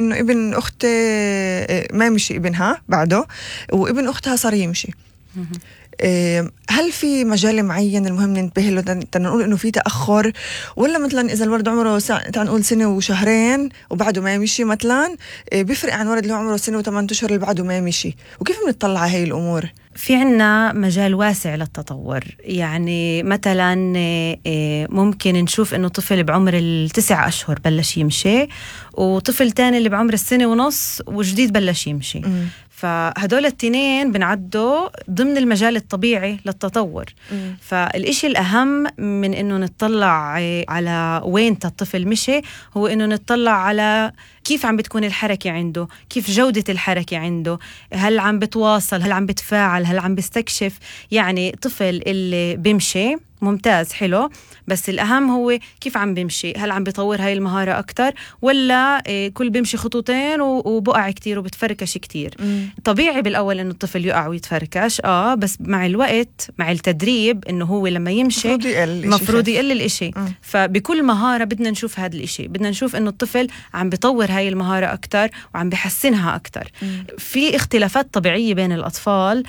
إنه ابن أخت ما مشي ابنها بعده، وابن أختها صار يمشي. هل في مجال معين المهم ننتبه له تنقول إنه في تأخر، ولا مثلا إذا الولد عمره تنقول سنة وشهرين وبعده ما يمشي مثلا بيفرق عن ولد اللي عمره سنة و8 أشهر اللي بعده ما يمشي؟ وكيف بنطلع هاي الأمور؟ في عنا مجال واسع للتطور. يعني مثلا ممكن نشوف إنه طفل بعمر 9 أشهر بلش يمشي، وطفل تاني اللي بعمر 1.5 سنة وجديد بلش يمشي. فهدول التنين بنعدوا ضمن المجال الطبيعي للتطور. فالإشي الأهم من إنه نطلع على وين الطفل مشي هو إنه نطلع على كيف عم بتكون الحركة عنده، كيف جودة الحركة عنده، هل عم بتواصل، هل عم بتفاعل، هل عم بيستكشف. يعني طفل اللي بيمشي ممتاز حلو، بس الأهم هو كيف عم بيمشي، هل عم بيطور هاي المهارة أكتر، ولا كل بيمشي خطوتين وبقع كتير وبتفركش كتير. طبيعي بالأول إنه الطفل يقع ويتفركش، بس مع الوقت مع التدريب إنه هو لما يمشي مفروض يقل الإشي. فبكل مهارة بدنا نشوف هذا الإشي، بدنا نشوف إنه الطفل عم بيطور هاي المهارة أكتر وعم بيحسنها أكتر. في اختلافات طبيعية بين الأطفال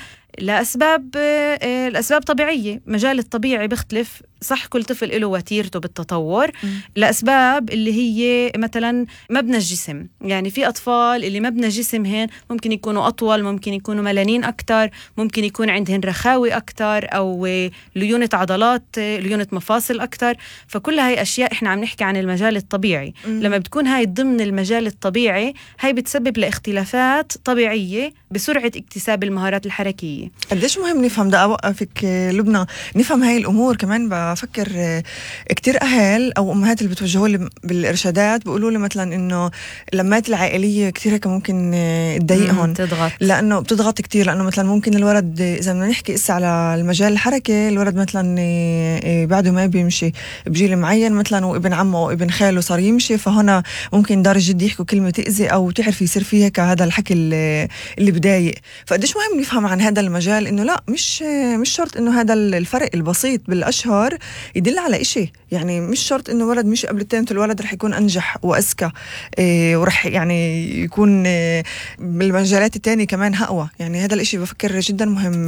الأسباب طبيعية. مجال الطبيعي بيختلف، صح كل طفل له وتيرته بالتطور. الأسباب اللي هي مثلا مبنى الجسم، يعني في أطفال اللي مبنى جسمهن ممكن يكونوا أطول، ممكن يكونوا ملانين أكتر، ممكن يكون عندهن رخاوي أكتر، أو ليونة عضلات، ليونة مفاصل أكتر. فكل هاي أشياء إحنا عم نحكي عن المجال الطبيعي. لما بتكون هاي ضمن المجال الطبيعي، هاي بتسبب لاختلافات طبيعية بسرعة اكتساب المهارات الحركية. قديش مهم نفهم ده. أوقفك لبنى، نفهم هاي الأمور. كمان بفكر كتير أهل أو أمهات اللي بتوجهوا لي بالإرشادات بيقولوا لي مثلا إنه اللمات العائلية كتير هيك ممكن تضايقهم، لأنه بتضغط كتير. لأنه مثلا ممكن الولد إذا بدنا نحكي إسا على المجال الحركة، الولد مثلا بعده ما بيمشي بجيل معين مثلا، وابن عمه أو ابن خاله صار يمشي، فهنا ممكن دار الجد يحكوا كلمة تأذي أو تعرف يصير فيها كهذا الحكي اللي بدايق. فقديش مهم نفهم عن هذا المجال إنه لا مش شرط إنه هذا الفرق البسيط بالأشهر يدل على إشي. يعني مش شرط إنه ولد مش قبل التاني الولد رح يكون أنجح وأذكى، ورح يعني يكون بالمجالات التانية كمان أقوى. يعني هذا الإشي بفكر جدا مهم.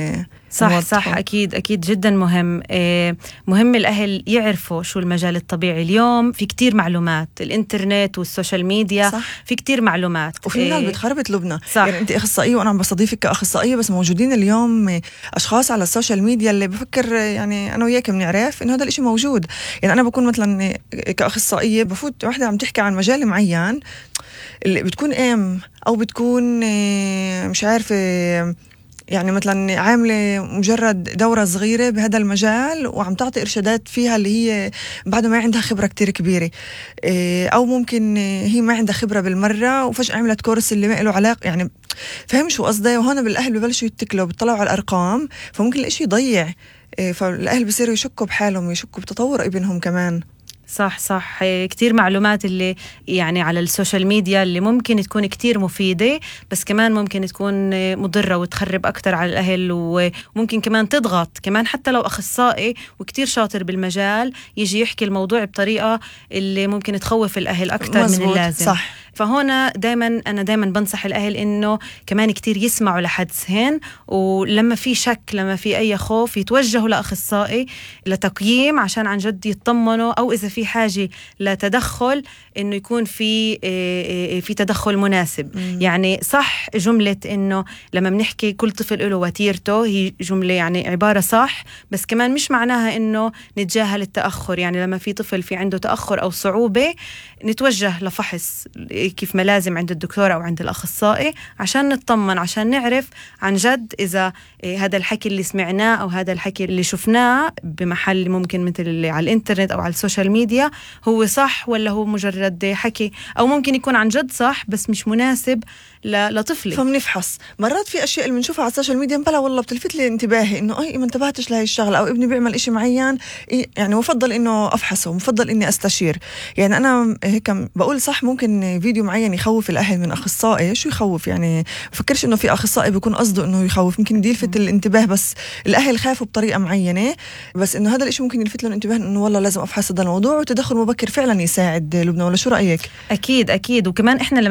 صح أكيد جدا مهم. مهم الأهل يعرفوا شو المجال الطبيعي. اليوم في كتير معلومات، الإنترنت والسوشيال ميديا، صح. في كتير معلومات، وفي ناس بتخربط لبنى. يعني أنت أخصائية وأنا عم بستضيفك كأخصائية، بس موجودين اليوم أشخاص على السوشيال ميديا اللي بفكر يعني أنا وياك بنعرف إنه هذا الإشي موجود. يعني أنا بكون مثلا كأخصائية بفوت واحدة عم تحكي عن مجال معين، اللي بتكون أو بتكون مش عارفة، يعني مثلا عاملة مجرد دورة صغيرة بهذا المجال وعم تعطي إرشادات فيها اللي هي بعد ما عندها خبرة كتير كبيرة، أو ممكن هي ما عندها خبرة بالمرة وفجأة عملت كورس اللي ما له علاقة. يعني فهم شو قصدي؟ وهنا بالأهل ببلشوا يتكلوا بيطلعوا على الأرقام، فممكن الإشي يضيع. فالأهل بيصيروا يشكوا بحالهم ويشكوا بتطور ابنهم كمان. صح كتير معلومات اللي يعني على السوشيال ميديا اللي ممكن تكون كتير مفيدة، بس كمان ممكن تكون مضرة وتخرب أكتر على الأهل، وممكن كمان تضغط. كمان حتى لو أخصائي وكتير شاطر بالمجال يجي يحكي الموضوع بطريقة اللي ممكن تخوف الأهل أكتر من اللازم. صح. فهنا أنا دايما بنصح الأهل إنه كمان كتير يسمعوا لحدثهن، ولما في شك، لما في أي خوف، يتوجهوا لأخصائي لتقييم عشان عن جد يطمنوا، أو إذا في حاجة لتدخل إنه يكون في تدخل مناسب. يعني صح جملة إنه لما بنحكي كل طفل له وتيرته، هي جملة يعني عبارة صح، بس كمان مش معناها إنه نتجاهل التأخر. يعني لما في طفل في عنده تأخر أو صعوبة، نتوجه لفحص كيف ما لازم عند الدكتور أو عند الأخصائي عشان نطمن، عشان نعرف عن جد إذا هذا الحكي اللي سمعناه أو هذا الحكي اللي شفناه بمحل ممكن مثل اللي على الإنترنت أو على السوشيال ميديا هو صح، ولا هو مجرد حكي، أو ممكن يكون عن جد صح بس مش مناسب لطفلي. فمنفحص. مرات في أشياء اللي بنشوفها على السوشيال ميديا بلا والله بتلفت لي انتباهي إنه ما انتبهتش لهي الشغلة، أو ابني بيعمل إشي معين، يعني مفضل إنه أفحصه، مفضل إني أستشير. يعني أنا هيك بقول صح، ممكن فيديو معين يخوف الأهل من أخصائي. شو يخوف؟ يعني بفكرش إنه في أخصائي بيكون قصده إنه يخوف، ممكن يدي يلفت الانتباه، بس الأهل خافوا بطريقة معينة، بس إنه هذا الإشي ممكن يلفت له الانتباه إنه والله لازم أفحص هذا الموضوع. وتدخل مبكر فعلا يساعد. لبنى، ولا شو رأيك؟ أكيد وكمان إحنا